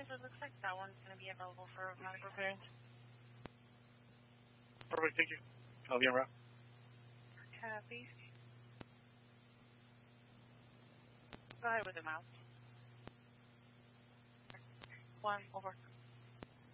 Yes, it looks like that one's going to be available for medical clearance. Perfect, thank you. I'll be around. Copy. Go ahead with the mouse. 1 over.